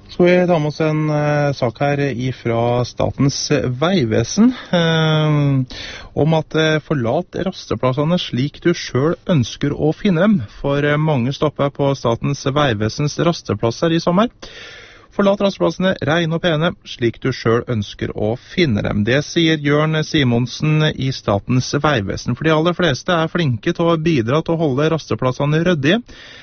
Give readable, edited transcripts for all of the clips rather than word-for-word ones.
Skal vi ta med oss en sak her fra Statens vegvesen om at forlat rasteplassene slik du selv ønsker å finne dem, for mange stopper på Statens vegvesens rasteplasser i sommer. Forlat rasteplassene rene og pene, slik du selv ønsker å finne dem. Det sier Jørn Simonsen i Statens vegvesen, for de aller fleste er flinke til å bidra til å holde rasteplassene ryddige,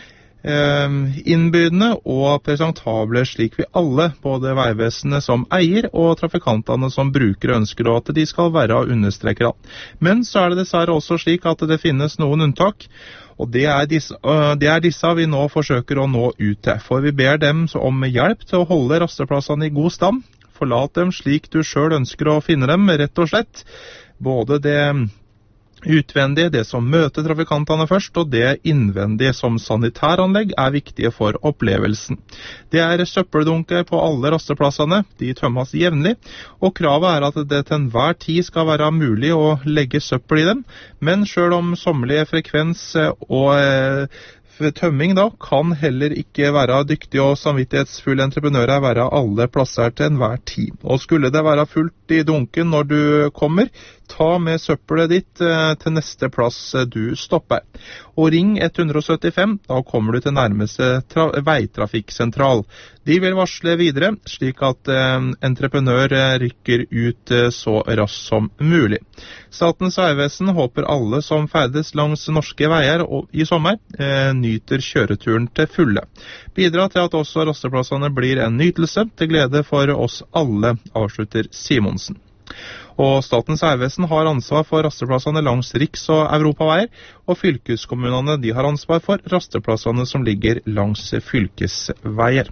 innbydende og presentable, slik vi alle, både veivesenet som eier og trafikantene som brukere, ønsker at de skal være, og understreker det. Men så er det dessverre også slik at det finnes noen unntak, og det er disse vi nå forsøker å nå ut til. For vi ber dem om hjelp til å holde rasteplassene i god stand. Forlat dem slik du selv ønsker å finne dem, rett og slett. Både det utvendige, det som møter trafikantene først, og det innvendige som sanitæranlegg er viktige for opplevelsen. Det er søppeldunker på alle rasteplassene, de tømmes jevnlig, og kravet er at det til enhver tid skal være mulig å legge søppel i dem, men selv om sommerlig frekvens og tømming da, kan heller ikke være dyktige og samvittighetsfulle entreprenører være alle plasser til enhver tid. Og skulle det være fullt i dunken når du kommer, ta med søppelet ditt til neste plass du stopper. Og ring 175, da kommer du til nærmeste veitrafikksentral. De vil varsle videre, slik at entreprenør rykker ut så raskt som mulig. Statens vegvesen håper alle som ferdes langs norske veier i sommer nyter kjøreturen til fulle. Bidra til at også rasteplassene blir en nytelse til glede for oss alle, avslutter Simonsen. Og Statens vegvesen har ansvar for rasteplassene langs riks- og europaveier, og fylkeskommunene de har ansvar for rasteplassene som ligger langs fylkesveier.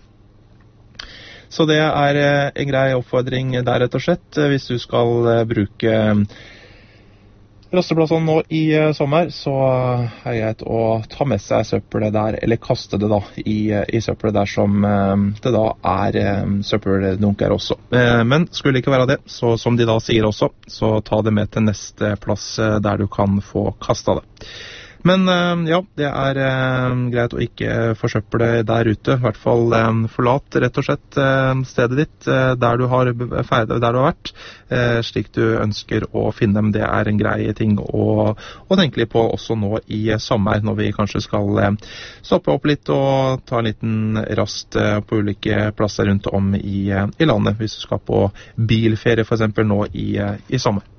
Så det er en grei oppfordring der, rett og slett. Hvis du skal bruke rasteplassene nå i sommer, så er det greit å ta med seg søppelet der, eller kaste det da i søppelet der som det da er søppeldunker også. Men skulle det ikke være det, så som de da sier også, så ta det med til neste plass der du kan få kastet det. Men ja, det er greit å ikke forsøple der ute. I hvert fall forlat rett og slett stedet ditt der du har vært, slik du ønsker å finne dem. Det er en grei ting å tenke litt på også nå i sommer, når vi kanskje skal stoppe opp litt og ta en liten rast på ulike plasser rundt om i landet, hvis du skal på bilferie for eksempel nå i sommer.